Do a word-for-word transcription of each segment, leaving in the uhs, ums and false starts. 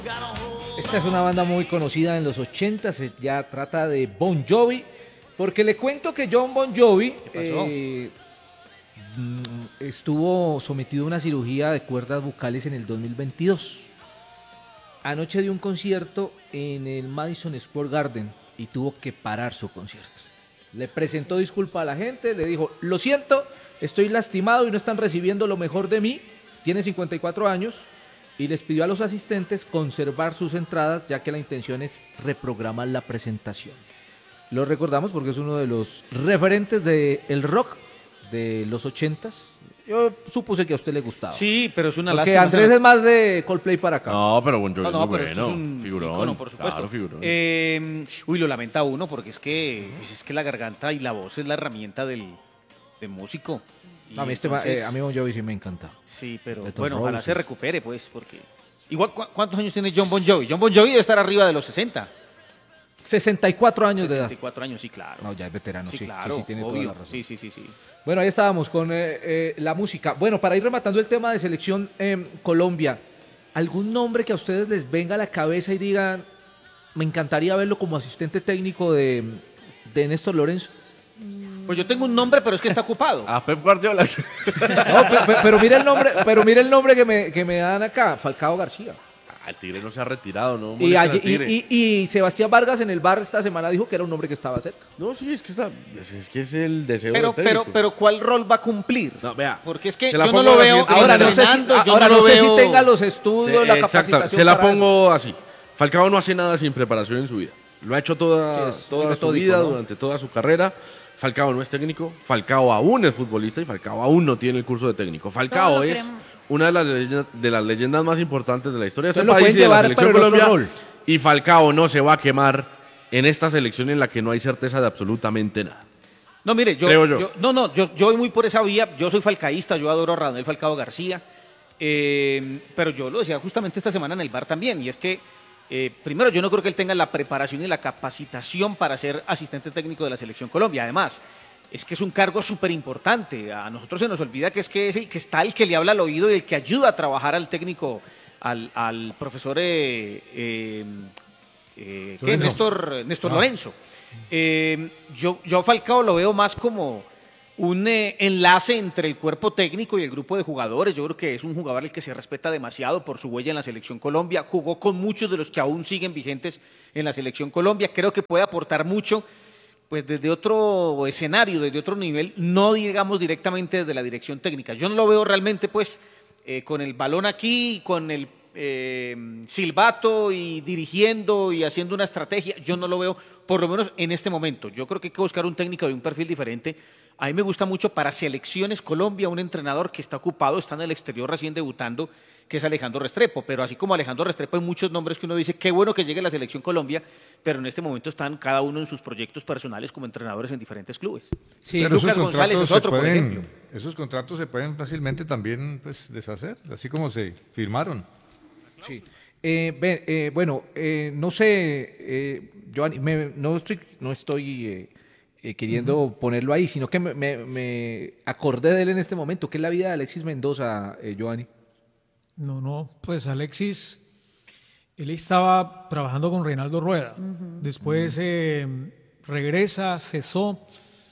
Esta es una banda muy conocida en los ochenta, se ya trata de Bon Jovi, porque le cuento que John Bon Jovi eh, estuvo sometido a una cirugía de cuerdas vocales en el dos mil veintidós. Anoche dio un concierto en el Madison Square Garden y tuvo que parar su concierto. Le presentó disculpa a la gente, le dijo, lo siento, estoy lastimado y no están recibiendo lo mejor de mí, tiene cincuenta y cuatro años, y les pidió a los asistentes conservar sus entradas, ya que la intención es reprogramar la presentación. Lo recordamos porque es uno de los referentes del rock de los ochentas. Yo supuse que a usted le gustaba. Sí, pero es una porque lástima. Andrés es más de Coldplay para acá. No, pero Bon Jovi No, no, es muy pero esto bueno. es un Figurón. ícono, por supuesto. Claro, figurón. Eh, uy, lo lamenta uno porque es que, pues es que la garganta y la voz es la herramienta del, del músico. Y A mí, este, entonces, eh, a mí Bon Jovi sí me encanta. Sí, pero Beatles bueno, ojalá Roses. se recupere, pues, porque... Igual, ¿cu ¿cuántos años tiene John Bon Jovi? John Bon Jovi debe estar arriba de los sesenta. sesenta y cuatro años de edad. sesenta y cuatro años, sí, claro. No, ya es veterano, sí, Sí, sí, claro, sí, tiene toda obvio. la razón. Sí, sí, sí, sí. Bueno, ahí estábamos con eh, eh, la música. Bueno, para ir rematando el tema de selección eh, Colombia, ¿algún nombre que a ustedes les venga a la cabeza y digan, me encantaría verlo como asistente técnico de, de Néstor Lorenzo? Pues yo tengo un nombre, pero es que está ocupado. A Pep Guardiola. No, pe- pe- pero mira el nombre, pero mira el nombre que me, que me dan acá, Falcao García. Ah, el Tigre no se ha retirado, ¿no? Y, Molesta ayer- al Tigre. y, y- y Sebastián Vargas en el bar esta semana dijo que era un nombre que estaba cerca. No, sí, es que, está, es, es que es el deseo Pero, del técnico. pero, pero, ¿cuál rol va a cumplir? No, vea. Porque es que Se la yo no pongo lo a la veo siguiente Ahora no sé si, entrenando, yo ahora no no lo sé si veo- tenga los estudios, Sí, la exacto, capacitación. se la para pongo así. Falcao no hace nada sin preparación en su vida. Lo ha hecho toda, Sí, es toda muy su metódico, vida, ¿no? durante toda su carrera. Falcao no es técnico, Falcao aún es futbolista y Falcao aún no tiene el curso de técnico. Falcao Todo lo es queremos. una de las, leyendas, de las leyendas más importantes de la historia de Entonces este lo país pueden y de la llevar selección para el otro Colombia. rol. Y Falcao no se va a quemar en esta selección en la que no hay certeza de absolutamente nada. No, mire, yo, Creo yo. yo- no, no, yo, yo voy muy por esa vía. Yo soy falcaísta, yo adoro a Radamel Falcao García. eh, pero yo lo decía justamente esta semana en el bar también, y es que eh, primero yo no creo que él tenga la preparación y la capacitación para ser asistente técnico de la Selección Colombia. Además, es que es un cargo súper importante. A nosotros se nos olvida que es que es el que está el que le habla al oído y el que ayuda a trabajar al técnico, al, al profesor eh, eh, eh, ¿qué? Lorenzo. Néstor, Néstor Ah. Lorenzo. Eh, yo, yo a Falcao lo veo más como un eh, enlace entre el cuerpo técnico y el grupo de jugadores. Yo creo que es un jugador al que se respeta demasiado por su huella en la Selección Colombia. Jugó con muchos de los que aún siguen vigentes en la Selección Colombia. Creo que puede aportar mucho, pues desde otro escenario, desde otro nivel, no digamos directamente desde la dirección técnica. Yo no lo veo realmente, pues, eh, con el balón aquí, con el eh, silbato y dirigiendo y haciendo una estrategia. Yo no lo veo, por lo menos en este momento. Yo creo que hay que buscar un técnico de un perfil diferente. A mí me gusta mucho para Selecciones Colombia un entrenador que está ocupado, está en el exterior recién debutando, que es Alejandro Restrepo. Pero así como Alejandro Restrepo hay muchos nombres que uno dice, qué bueno que llegue a la Selección Colombia, pero en este momento están cada uno en sus proyectos personales como entrenadores en diferentes clubes. Sí, Pero Lucas esos González contratos es se otro, por pueden- ejemplo. Esos contratos se pueden fácilmente también pues, deshacer, así como se firmaron. Sí. Eh, ve- eh, bueno, eh, no sé, eh, Giovanni, me- no estoy, no estoy eh, eh, queriendo ponerlo ahí, sino que me, me- me acordé de él en este momento. ¿Qué es la vida de Alexis Mendoza, eh, Giovanni? No, no, pues Alexis, él estaba trabajando con Reinaldo Rueda. Después eh, regresa, cesó.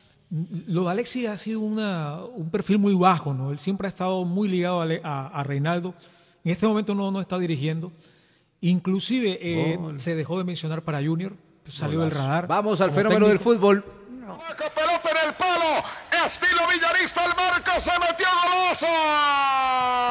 Lo de Alexis ha sido una, un perfil muy bajo, ¿no? Él siempre ha estado muy ligado a, Le- a- a Reinaldo. En este momento no, no está dirigiendo. Inclusive eh, se dejó de mencionar para Junior, salió del radar. Vamos al como fenómeno del técnico. fútbol. Marca pelota en el palo. Estilo villarista el marco. Se metió golazo.